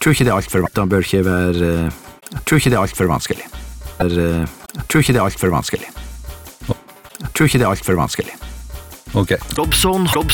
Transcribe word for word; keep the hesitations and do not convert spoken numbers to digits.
tror ikke det er alt for vanskelig. Det bør ikke være... Jeg tror ikke det er alt for vanskelig. Jeg tror ikke det er alt for vanskelig. Jeg tror ikke det er alt for vanskelig. Ok. Robson, Robson.